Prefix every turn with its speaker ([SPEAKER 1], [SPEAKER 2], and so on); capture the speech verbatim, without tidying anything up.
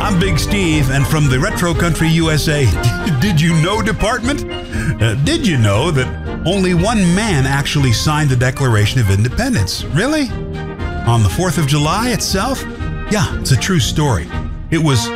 [SPEAKER 1] I'm Big Steve, and from the Retro Country U S A Did You Know department, uh, did you know that only one man actually signed the Declaration of Independence? Really? On the fourth of July itself? Yeah, it's a true story. It was